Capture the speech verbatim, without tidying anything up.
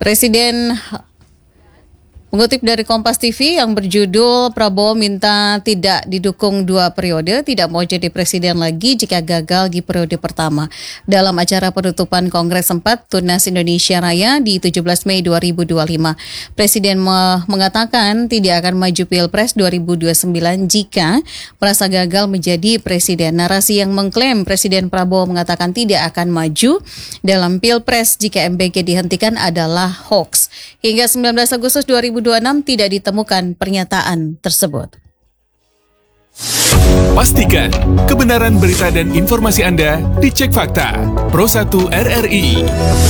Presiden mengutip dari Kompas T V yang berjudul Prabowo minta tidak didukung dua periode, tidak mau jadi presiden lagi jika gagal di periode pertama. Dalam acara penutupan Kongres empat Tunas Indonesia Raya di tujuh belas Mei dua ribu dua puluh lima, Presiden me- mengatakan tidak akan maju Pilpres dua ribu dua puluh sembilan jika merasa gagal menjadi presiden. Narasi yang mengklaim Presiden Prabowo mengatakan tidak akan maju dalam Pilpres jika M B G dihentikan adalah hoax. Hingga sembilan belas Agustus dua ribu dua puluh enam tidak ditemukan pernyataan tersebut. Pastikan kebenaran berita dan informasi Anda dicek fakta. Pro satu R R I.